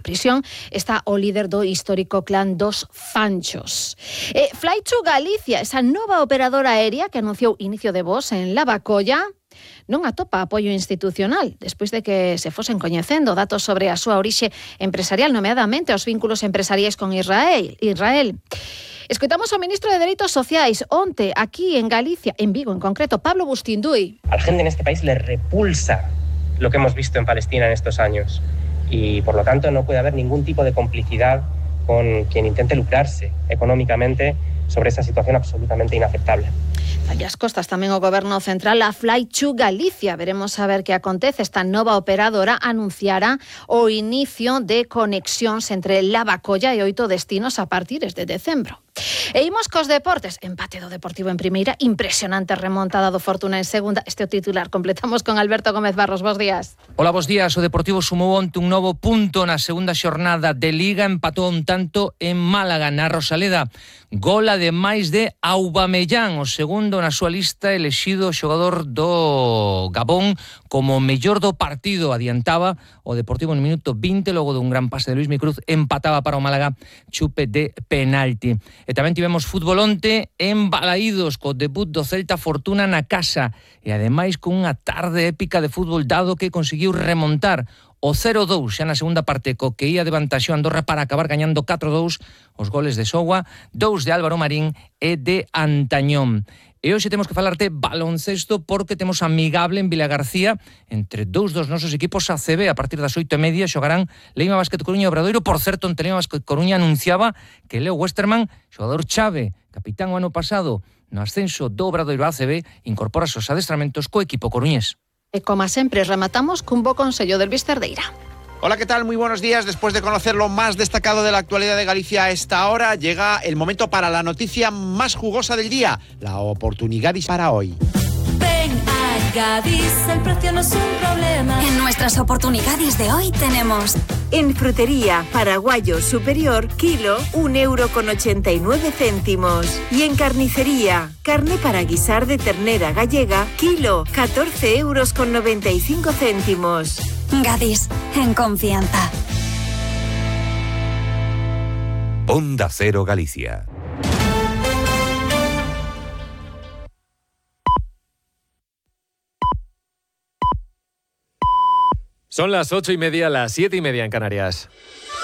prisión está o líder do histórico clan dos Fanchos. Flyto Galicia, esa nova operadora aérea que anunciou inicio de voos en Lavacolla, non atopa apoio institucional despois de que se fosen coñecendo datos sobre a súa orixe empresarial, nomeadamente os vínculos empresariais con Israel. Escoitamos ao ministro de Dereitos Sociais onte aquí en Galicia, en Vigo en concreto, Pablo Bustinduy. A la gente en este país le repulsa lo que hemos visto en Palestina en estos años y por lo tanto no puede haber ningún tipo de complicidad con quien intente lucrarse económicamente sobre esa situación absolutamente inaceptable. Falle as costas tamén o Goberno Central a Flyto Galicia. Veremos a ver que acontece. Esta nova operadora anunciará o inicio de conexións entre Lavacolla e 8 destinos a partir de decembro. E imos cos deportes. Empate do Deportivo en primeira, impresionante remontada do Fortuna en segunda. Este é o titular. Completamos con Alberto Gómez Barros. Bos días. Hola, bos días. O Deportivo sumou onte un novo punto na segunda xornada de Liga, empatou un tanto en Málaga, na Rosaleda. Gol ademais de Aubameyang, o segundo na súa lista, elexido xogador do Gabón como mellor do partido. Adiantaba o Deportivo no minuto 20, logo dun gran pase de Luis Micruz, empataba para o Málaga, chupe de penalti. E tamén tivemos fútbol onte en Balaídos, co debut do Celta Fortuna na casa, e ademais con unha tarde épica de fútbol, dado que conseguiu remontar o 0-2 xa na segunda parte, co que ía de vantaxe Andorra para acabar gañando 4-2, os goles de Soua, 2 de Álvaro Marín e de Antañón. E hoxe temos que falar de baloncesto porque temos amigable en Vilagarcía entre dous dos nosos equipos ACB. A partir das 8:30 xogarán Leima Basket Coruña e Obradoiro. Por certo, en Leima Basket Coruña anunciaba que Leo Westerman, xogador chave, capitán o ano pasado no ascenso do Obradoiro ACB, incorpora os adestramentos co equipo coruñés. E como sempre, rematamos cun bo consello del Luis Cerdeira. Hola, ¿qué tal? Muy buenos días. Después de conocer lo más destacado de la actualidad de Galicia a esta hora, llega el momento para la noticia más jugosa del día, la oportunidad para hoy. Ven a Gadis, el precio no es un problema. En nuestras oportunidades de hoy tenemos... En frutería, paraguayo superior, kilo, 1,89 €. Y en carnicería, carne para guisar de ternera gallega, kilo, 14,95 €. Gadis, en confianza. Onda Cero Galicia. Son las 8:30, las 7:30 en Canarias.